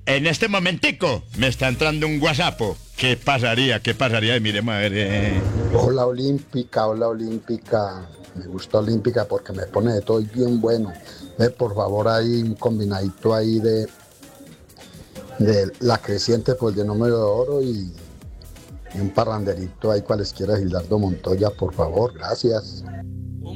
En este momentico me está entrando un WhatsApp. ¿Qué pasaría? ¿Qué pasaría? Y miremos a ver. Hola Olímpica, hola Olímpica. Me gusta Olímpica porque me pone de todo y bien bueno. Ve por favor ahí un combinadito ahí de la creciente pues de número de oro y un parranderito ahí cualesquiera Gildardo Montoya, por favor, gracias.